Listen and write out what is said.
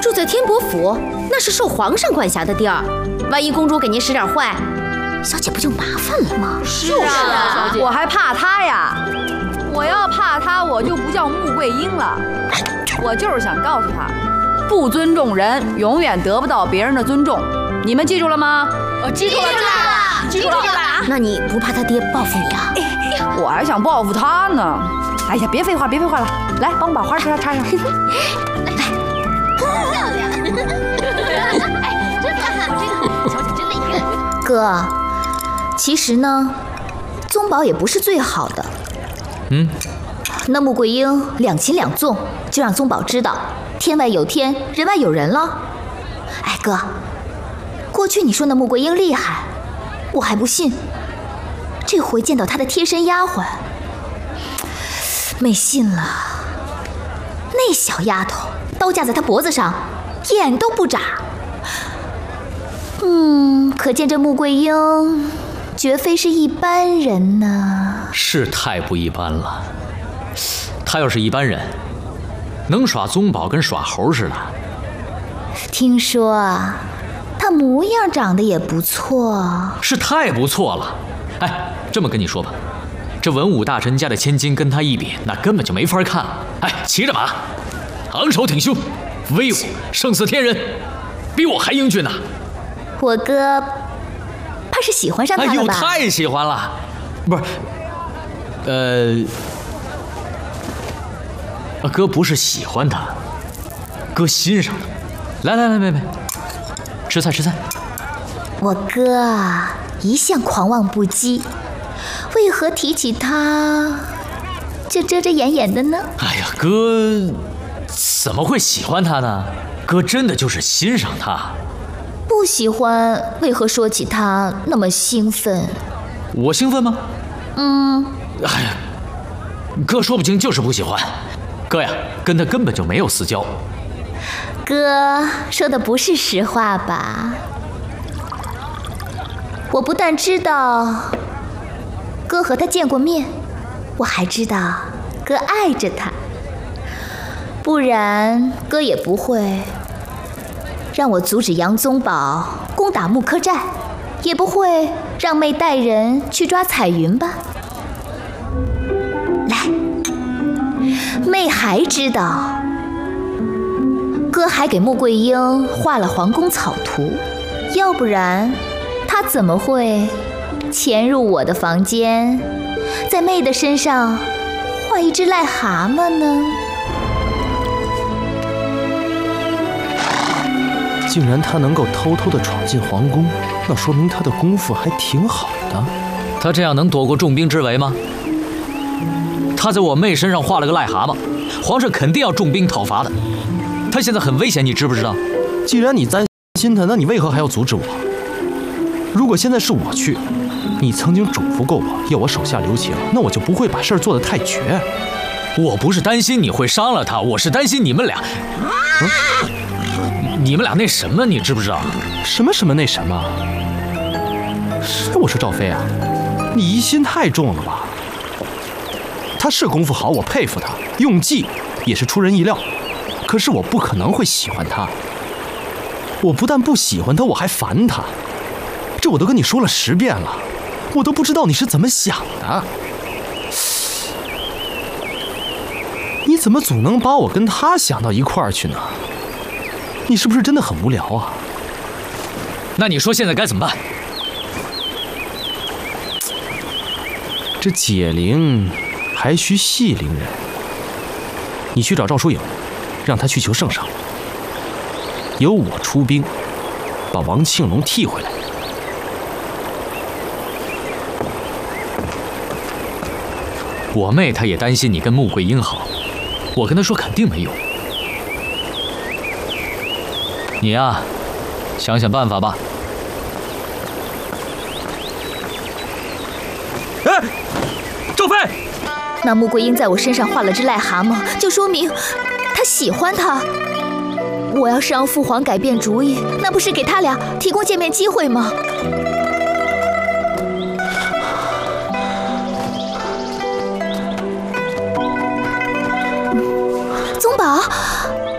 住在天伯府，那是受皇上管辖的地儿，万一公主给您使点坏，小姐不就麻烦了吗？ 是啊，小姐，我还怕她呀！我要怕她，我就不叫穆桂英了。我就是想告诉她，不尊重人，永远得不到别人的尊重。你们记住了吗？ 记住了，记住了。那你不怕他爹报复你啊？ 我还想报复他呢。哎呀，别废话了，来，帮我把花插上。来， 漂亮！哎，真漂亮，这个小姐真厉害。哥，其实呢，宗保也不是最好的。那穆桂英两擒两纵，就让宗保知道天外有天，人外有人了。哎，哥，过去你说那穆桂英厉害，我还不信。这回见到她的贴身丫鬟，没信了。那小丫头刀架在她脖子上，眼都不眨。可见这穆桂英绝非是一般人呢。 是太不一般了。他要是一般人，能耍宗保跟耍猴似的。 听说啊，他模样长得也不错。 是太不错了。哎，这么跟你说吧，这文武大臣家的千金跟他一比，那根本就没法看。哎，骑着马，昂首挺胸，威武胜似天人，比我还英俊呢。 我哥怕是喜欢上他了吧？ 哎呦，太喜欢了。不是，哥不是喜欢他，哥欣赏他。来，妹妹，吃菜。 我哥啊，一向狂妄不羁，为何提起他就遮遮掩掩的呢？ 哎呀，哥怎么会喜欢他呢？哥真的就是欣赏他。 不喜欢，为何说起他那么兴奋？ 我兴奋吗？哎呀，哥说不清就是不喜欢。哥呀，跟他根本就没有私交。 哥说的不是实话吧？我不但知道哥和他见过面，我还知道哥爱着他，不然哥也不会让我阻止杨宗保攻打木柯寨，也不会让妹带人去抓彩云吧。来，妹还知道哥还给穆桂英画了皇宫草图，要不然他怎么会潜入我的房间，在妹的身上画一只癞蛤蟆呢？ 竟然他能够偷偷地闯进皇宫，那说明他的功夫还挺好的。 他这样能躲过重兵之围吗？他在我妹身上画了个癞蛤蟆，皇上肯定要重兵讨伐的。他现在很危险，你知不知道？ 既然你担心他，那你为何还要阻止我？如果现在是我去，你曾经嘱咐过我要我手下留情，那我就不会把事儿做得太绝。 我不是担心你会伤了他，我是担心你们俩。你们俩那什么，你知不知道？ 什么那什么？是我说赵飞啊，你疑心太重了吧？他是功夫好，我佩服他，用计也是出人意料。可是我不可能会喜欢他。我不但不喜欢他，我还烦他。这我都跟你说了10遍了，我都不知道你是怎么想的。你怎么总能把我跟他想到一块儿去呢？你是不是真的很无聊啊？ 那你说现在该怎么办？ 这解铃还需系铃人。你去找赵疏影，让他去求圣上，由我出兵把王庆龙替回来。 我妹她也担心你跟穆桂英好，我跟她说肯定没用。你呀，想想办法吧。 哎，赵飞！ 那穆桂英在我身上画了只癞蛤蟆，就说明她喜欢他。我要是让父皇改变主意，那不是给他俩提供见面机会吗？宗保。